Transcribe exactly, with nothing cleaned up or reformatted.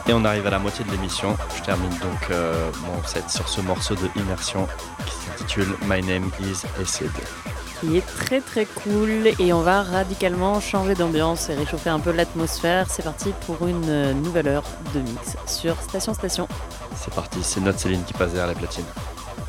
Et on arrive à la moitié de l'émission. Je termine donc euh, mon set sur ce morceau de immersion qui s'intitule My Name is Acid. Qui est très très cool et on va radicalement changer d'ambiance et réchauffer un peu l'atmosphère. C'est parti pour une nouvelle heure de mix sur Station Station. C'est parti, c'est notre Céline qui passe derrière la platine.